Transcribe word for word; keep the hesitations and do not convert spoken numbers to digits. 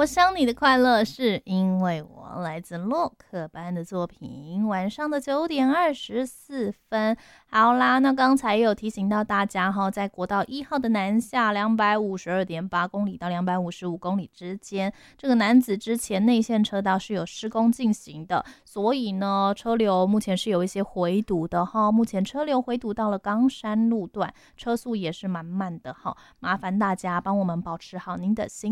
我想你的快乐是因为我，来自洛克班的作品，晚上的九点二十四分。好啦，那刚才也有提醒到大家哈，在国道一号的南下两百五十二点八公里到两百五十五公里之间，这个楠梓之前内线车道是有施工进行的，所以呢，车流目前是有一些回堵的哈。目前车流回堵到了冈山路段，车速也是蛮慢的哈，麻烦大家帮我们保持好您的行